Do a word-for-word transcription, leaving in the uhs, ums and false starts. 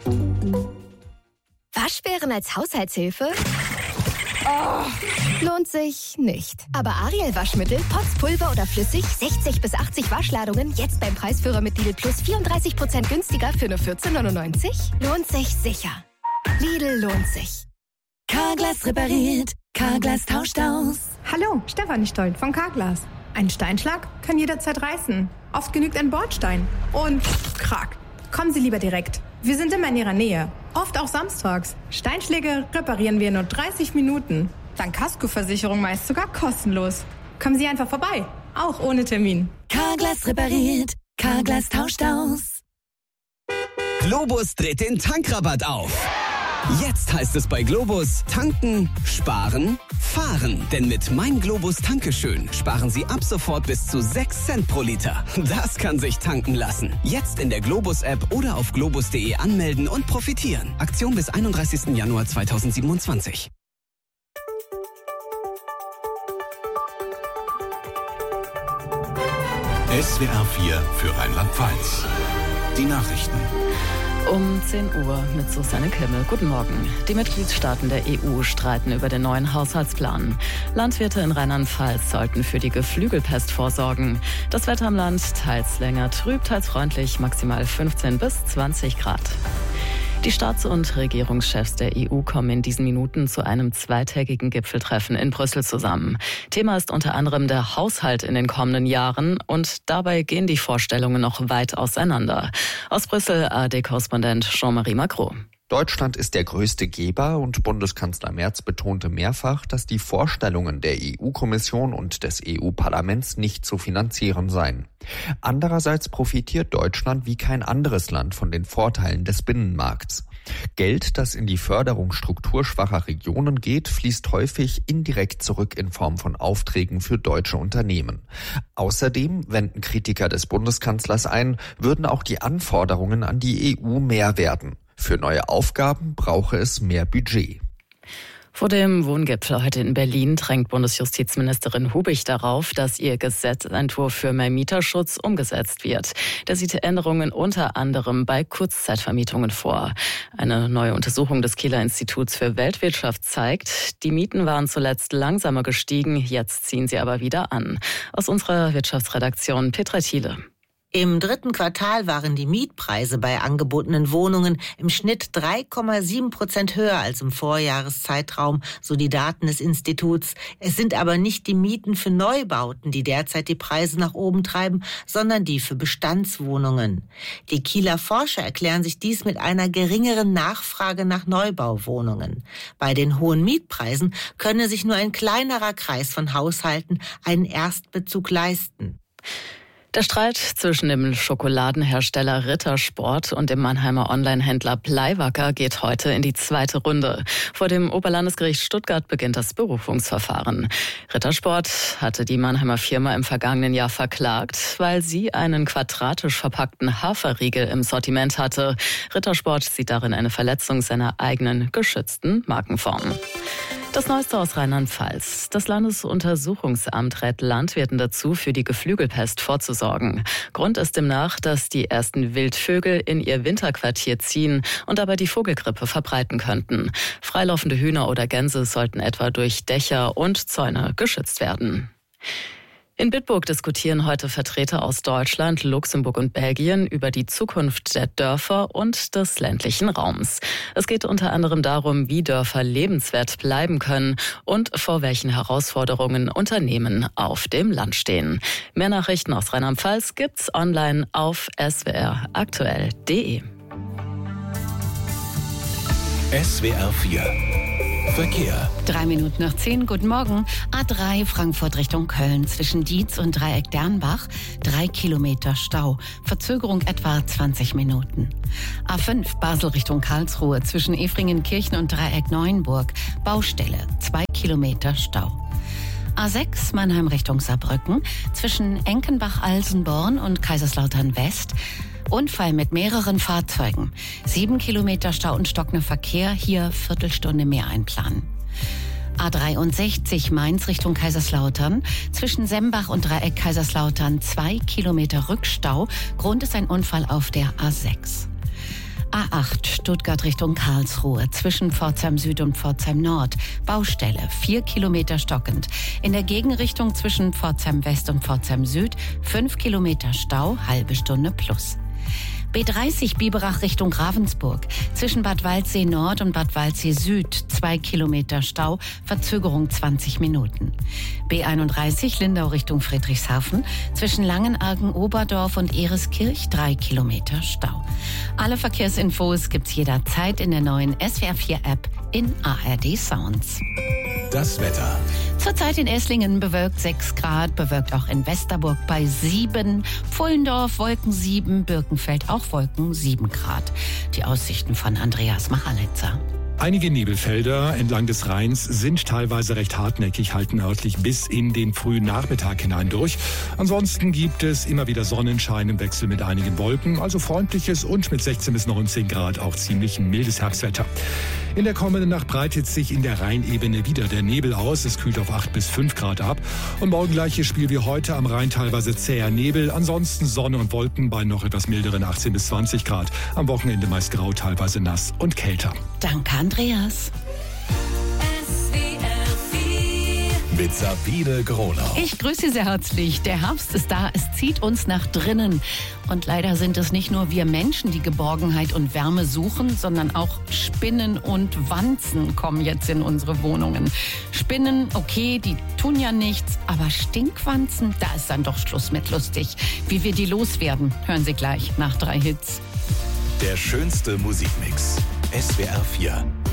Waschbären als Haushaltshilfe? Oh, lohnt sich nicht. Aber Ariel Waschmittel, Pots, Pulver oder flüssig, sechzig bis achtzig Waschladungen, jetzt beim Preisführer mit Lidl Plus vierunddreißig Prozent günstiger für nur vierzehn neunundneunzig? Lohnt sich sicher. Lidl lohnt sich. Carglass repariert, Carglass tauscht aus. Hallo, Stefanie Stolt von Carglass. Ein Steinschlag kann jederzeit reißen. Oft genügt ein Bordstein. Und krack. Kommen Sie lieber direkt. Wir sind immer in Ihrer Nähe. Oft auch samstags. Steinschläge reparieren wir in nur dreißig Minuten. Dank Kaskoversicherung meist sogar kostenlos. Kommen Sie einfach vorbei. Auch ohne Termin. Carglass repariert, Carglass tauscht aus. Globus dreht den Tankrabatt auf. Jetzt heißt es bei Globus tanken, sparen, fahren. Denn mit Mein Globus Tankeschön sparen Sie ab sofort bis zu sechs Cent pro Liter. Das kann sich tanken lassen. Jetzt in der Globus-App oder auf globus punkt de anmelden und profitieren. Aktion bis einunddreißigsten Januar zweitausendsiebenundzwanzig. S W R vier für Rheinland-Pfalz. Die Nachrichten. Um zehn Uhr mit Susanne Kimmel. Guten Morgen. Die Mitgliedstaaten der E U streiten über den neuen Haushaltsplan. Landwirte in Rheinland-Pfalz sollten für die Geflügelpest vorsorgen. Das Wetter im Land teils länger trüb, teils freundlich, maximal fünfzehn bis zwanzig Grad. Die Staats- und Regierungschefs der E U kommen in diesen Minuten zu einem zweitägigen Gipfeltreffen in Brüssel zusammen. Thema ist unter anderem der Haushalt in den kommenden Jahren und dabei gehen die Vorstellungen noch weit auseinander. Aus Brüssel A R D-Korrespondent Jean-Marie Macron. Deutschland ist der größte Geber und Bundeskanzler Merz betonte mehrfach, dass die Vorstellungen der E U-Kommission und des E U-Parlaments nicht zu finanzieren seien. Andererseits profitiert Deutschland wie kein anderes Land von den Vorteilen des Binnenmarkts. Geld, das in die Förderung strukturschwacher Regionen geht, fließt häufig indirekt zurück in Form von Aufträgen für deutsche Unternehmen. Außerdem wenden Kritiker des Bundeskanzlers ein, würden auch die Anforderungen an die E U mehr werden. Für neue Aufgaben brauche es mehr Budget. Vor dem Wohngipfel heute in Berlin drängt Bundesjustizministerin Hubig darauf, dass ihr Gesetzentwurf für mehr Mieterschutz umgesetzt wird. Der sieht Änderungen unter anderem bei Kurzzeitvermietungen vor. Eine neue Untersuchung des Kieler Instituts für Weltwirtschaft zeigt, die Mieten waren zuletzt langsamer gestiegen, jetzt ziehen sie aber wieder an. Aus unserer Wirtschaftsredaktion Petra Thiele. Im dritten Quartal waren die Mietpreise bei angebotenen Wohnungen im Schnitt drei Komma sieben Prozent höher als im Vorjahreszeitraum, so die Daten des Instituts. Es sind aber nicht die Mieten für Neubauten, die derzeit die Preise nach oben treiben, sondern die für Bestandswohnungen. Die Kieler Forscher erklären sich dies mit einer geringeren Nachfrage nach Neubauwohnungen. Bei den hohen Mietpreisen könne sich nur ein kleinerer Kreis von Haushalten einen Erstbezug leisten. Der Streit zwischen dem Schokoladenhersteller Rittersport und dem Mannheimer Onlinehändler Bleiwacker geht heute in die zweite Runde. Vor dem Oberlandesgericht Stuttgart beginnt das Berufungsverfahren. Rittersport hatte die Mannheimer Firma im vergangenen Jahr verklagt, weil sie einen quadratisch verpackten Haferriegel im Sortiment hatte. Rittersport sieht darin eine Verletzung seiner eigenen geschützten Markenform. Das Neueste aus Rheinland-Pfalz. Das Landesuntersuchungsamt rät Landwirten dazu, für die Geflügelpest vorzusorgen. Grund ist demnach, dass die ersten Wildvögel in ihr Winterquartier ziehen und dabei die Vogelgrippe verbreiten könnten. Freilaufende Hühner oder Gänse sollten etwa durch Dächer und Zäune geschützt werden. In Bitburg diskutieren heute Vertreter aus Deutschland, Luxemburg und Belgien über die Zukunft der Dörfer und des ländlichen Raums. Es geht unter anderem darum, wie Dörfer lebenswert bleiben können und vor welchen Herausforderungen Unternehmen auf dem Land stehen. Mehr Nachrichten aus Rheinland-Pfalz gibt's online auf s w r aktuell punkt de. S W R vier Verkehr. Drei Minuten nach zehn, guten Morgen. A drei Frankfurt Richtung Köln zwischen Dietz und Dreieck Dernbach. Drei Kilometer Stau. Verzögerung etwa zwanzig Minuten. A fünf Basel Richtung Karlsruhe zwischen Efringenkirchen und Dreieck Neuenburg. Baustelle. Zwei Kilometer Stau. A sechs Mannheim Richtung Saarbrücken zwischen Enkenbach-Alsenborn und Kaiserslautern West. Unfall mit mehreren Fahrzeugen. Sieben Kilometer Stau und stockender Verkehr, hier Viertelstunde mehr einplanen. A dreiundsechzig Mainz Richtung Kaiserslautern. Zwischen Sembach und Dreieck Kaiserslautern zwei Kilometer Rückstau. Grund ist ein Unfall auf der A sechs. A acht Stuttgart Richtung Karlsruhe zwischen Pforzheim Süd und Pforzheim Nord. Baustelle, vier Kilometer stockend. In der Gegenrichtung zwischen Pforzheim West und Pforzheim Süd fünf Kilometer Stau, halbe Stunde plus. B dreißig Biberach Richtung Ravensburg. Zwischen Bad Waldsee Nord und Bad Waldsee Süd zwei Kilometer Stau, Verzögerung zwanzig Minuten. B einunddreißig Lindau Richtung Friedrichshafen. Zwischen Langenargen, Oberdorf und Ereskirch drei Kilometer Stau. Alle Verkehrsinfos gibt's jederzeit in der neuen S W R vier App in A R D Sounds. Das Wetter. Zurzeit in Esslingen bewölkt sechs Grad, bewölkt auch in Westerburg bei sieben, Pfullendorf Wolken sieben, Birkenfeld auch Wolken sieben Grad. Die Aussichten von Andreas Machalitzer. Einige Nebelfelder entlang des Rheins sind teilweise recht hartnäckig, halten örtlich bis in den frühen Nachmittag hinein durch. Ansonsten gibt es immer wieder Sonnenschein im Wechsel mit einigen Wolken, also freundliches und mit sechzehn bis neunzehn Grad auch ziemlich mildes Herbstwetter. In der kommenden Nacht breitet sich in der Rheinebene wieder der Nebel aus. Es kühlt auf acht bis fünf Grad ab. Und morgen gleiches Spiel wie heute, am Rhein teilweise zäher Nebel. Ansonsten Sonne und Wolken bei noch etwas milderen achtzehn bis zwanzig Grad. Am Wochenende meist grau, teilweise nass und kälter. Danke, Andreas. Mit Sabine Gronau. Ich grüße Sie sehr herzlich. Der Herbst ist da, es zieht uns nach drinnen. Und leider sind es nicht nur wir Menschen, die Geborgenheit und Wärme suchen, sondern auch Spinnen und Wanzen kommen jetzt in unsere Wohnungen. Spinnen, okay, die tun ja nichts, aber Stinkwanzen, da ist dann doch Schluss mit lustig. Wie wir die loswerden, hören Sie gleich nach drei Hits. Der schönste Musikmix. S W R vier.